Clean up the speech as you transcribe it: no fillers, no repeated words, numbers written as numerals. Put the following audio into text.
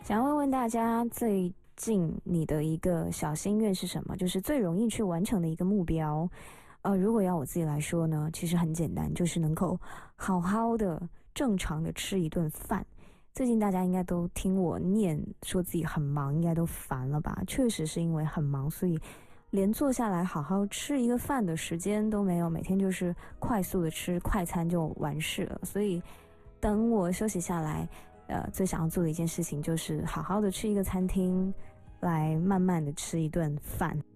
想要问问大家，最近你的一个小心愿是什么？就是最容易去完成的一个目标。如果要我自己来说呢，其实很简单，就是能够好好的、正常的吃一顿饭。最近大家应该都听我念说自己很忙，应该都烦了吧？确实是因为很忙，所以连坐下来好好吃一个饭的时间都没有，每天就是快速的吃快餐就完事了。所以等我休息下来，最想要做的一件事情就是好好的去一个餐厅，来慢慢的吃一顿饭。